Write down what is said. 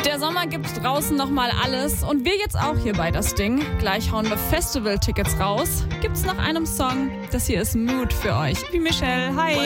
Der Sommer gibt draußen nochmal alles und wir jetzt auch hier bei Das Ding. Gleich hauen wir Festival-Tickets raus. Gibt's nach einem Song. Das hier ist Mood für euch. Wie Michelle. Hi.